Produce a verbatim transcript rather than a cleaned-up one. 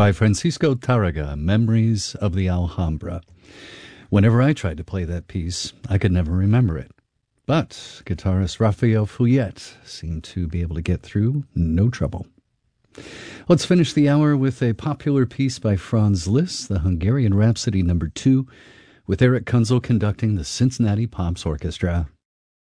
by Francisco Tárrega, Memories of the Alhambra. Whenever I tried to play that piece, I could never remember it. But guitarist Rafael Fouillet seemed to be able to get through no trouble. Let's finish the hour with a popular piece by Franz Liszt, the Hungarian Rhapsody number two, with Eric Kunzel conducting the Cincinnati Pops Orchestra.